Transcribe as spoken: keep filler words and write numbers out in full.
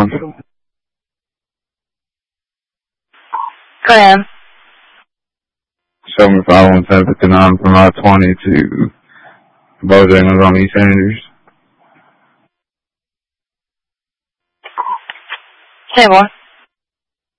Go ahead. Show me five one ten fifty-nine from I twenty to Bojangles on East Andrews. Say what?